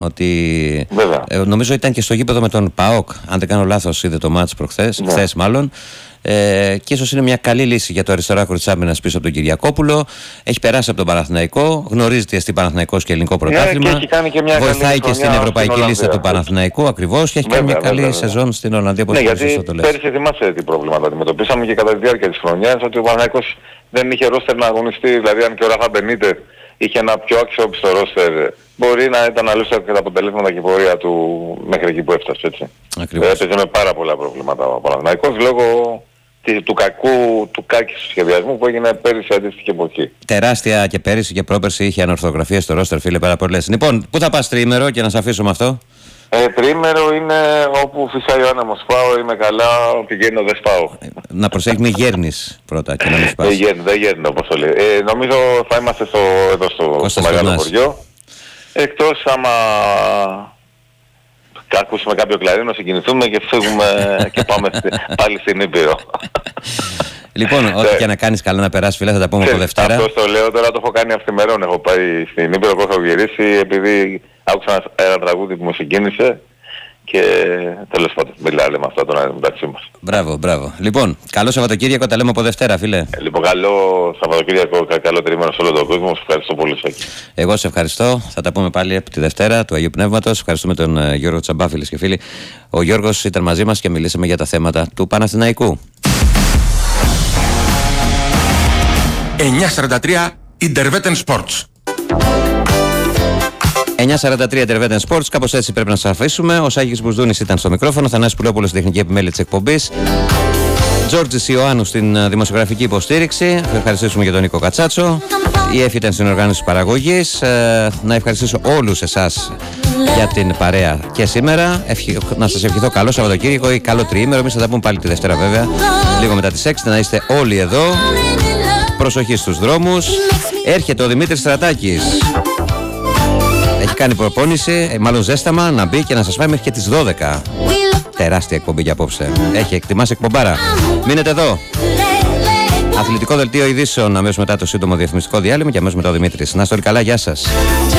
Ότι νομίζω ήταν και στο γήπεδο με τον ΠΑΟΚ, αν δεν κάνω λάθος, είδε το μάτς προχθές, χθες μάλλον. Και ίσως είναι μια καλή λύση για το αριστερό άκρο της άμυνας πίσω από τον Κυριακόπουλο. Έχει περάσει από τον Παναθηναϊκό, γνωρίζει τι εστί Παναθηναϊκός και ελληνικό πρωτάθλημα. Βοηθάει και στην ευρωπαϊκή λίστα του Παναθηναϊκού ακριβώς και έχει κάνει μια καλή σεζόν στην Ολλανδία. Ναι, γιατί πέρυσι θυμάσαι τι προβλήματα αντιμετωπίσαμε και κατά τη διάρκεια της χρονιάς, ότι ο Παναθηναϊκός δεν είχε ρόστερ να αγωνιστεί. Δηλαδή, αν και ο Ράφα Μπενίτez είχε ένα πιο αξιόπιστο ρόστερ, μπορεί να ήταν αλλιώς και τα αποτελέσματα και η πορεία του μέχρι εκεί που έφτασε, έτσι. Έπαιζε με πάρα πολλά προβλήματα ο Παναθηναϊκός λόγω του κάκης του σχεδιασμού που έγινε πέρυσι αντίστοιχη εποχή. Τεράστια και πέρυσι και πρόπερσι είχε ανορθογραφία στο ρόστερ, φίλε, πάρα πολλές. Λοιπόν, πού θα πας τριήμερο και να σε αφήσουμε αυτό? Τριήμερο είναι όπου φυσάει ο άνεμος. Πάω, είμαι καλά, πηγαίνω, δεν σπάω. Να προσέχεις, μην γέρνεις πρώτα και να μην σπάς. Δεν γέρνω, όπως το λέει. Νομίζω θα είμαστε εδώ στο μεγάλο χωριό. Εκτός άμα ακούσουμε κάποιο κλαρίνο, συγκινηθούμε και φύγουμε και πάμε πάλι στην Ήπειρο. Λοιπόν, ό,τι και να κάνεις, καλά να περάσεις, φίλε, θα τα πούμε από Δευτέρα. Αυτό το λέω τώρα, το έχω κάνει αυθημερών. Έχω πάει στην Ήπειρο που έχω γυρίσει επειδή άκουσα ένα τραγούδι που μου συγκίνησε και τέλος πάντων μιλάμε με αυτά τώρα μεταξύ μας. Μπράβο. Λοιπόν, καλό Σαββατοκύριακο, τα λέμε από Δευτέρα, φίλε. Λοιπόν, καλό Σαββατοκύριακο, καλό τρίμηνο σε όλο τον κόσμο. Σε ευχαριστώ πολύ, Σάκη. Εγώ σε ευχαριστώ. Θα τα πούμε πάλι από τη Δευτέρα του Αγίου Πνεύματος. Ευχαριστούμε τον Γιώργο Τσαμπά, φίλες και φίλοι. Ο Γιώργος ήταν μαζί μας και μιλήσαμε για τα θέματα του Παναθηναϊκού. 9:43 Interveten Sports. 9:43 Interveten Sports, κάπως έτσι πρέπει να σας αφήσουμε. Ο Σάκης Μπουσδούνης ήταν στο μικρόφωνο, Θανάσης Πουλόπουλος στη τεχνική επιμέλεια της εκπομπής, Τζόρτζης Ιωάννου στην δημοσιογραφική υποστήριξη. Θα ευχαριστήσουμε και τον Νίκο Κατσάτσο. Η Εφη ήταν στην οργάνωση της παραγωγής. Να ευχαριστήσω όλους εσάς για την παρέα και σήμερα. Να σας ευχηθώ καλό Σαββατοκύριακο ή καλό τριήμερο. Εμείς θα τα πούμε πάλι τη Δευτέρα, βέβαια, λίγο μετά τις 6. Να είστε όλοι εδώ. Προσοχή στους δρόμους. Έρχεται ο Δημήτρης Στρατάκης. Έχει κάνει προπόνηση, μάλλον ζέσταμα, να μπει και να σας φάει μέχρι και τις 12. Τεράστια εκπομπή για απόψε. Έχει εκτιμάσει εκπομπάρα. Μείνετε εδώ. Αθλητικό δελτίο ειδήσεων αμέσως μετά το σύντομο διαφημιστικό διάλειμμα και αμέσως μετά ο Δημήτρης. Να είστε όλοι καλά, γεια σας.